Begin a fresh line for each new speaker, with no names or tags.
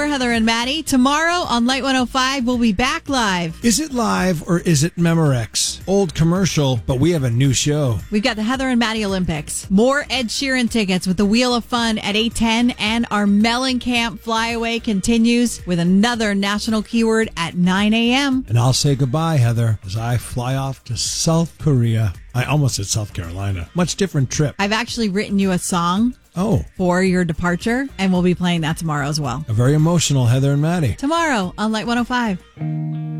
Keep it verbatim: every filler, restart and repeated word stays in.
we're Heather and Maddie. Tomorrow on Light one oh five, we'll be back live.
Is it live or is it Memorex? Old commercial, but we have a new show.
We've got the Heather and Maddie Olympics. More Ed Sheeran tickets with the Wheel of Fun at eight ten, and our Mellencamp flyaway continues with another national keyword at nine a.m.
And I'll say goodbye, Heather, as I fly off to South Korea. I almost said South Carolina. Much different trip.
I've actually written you a song
Oh.
for your departure, and we'll be playing that tomorrow as well.
A very emotional Heather and Maddie.
Tomorrow on Light one oh five.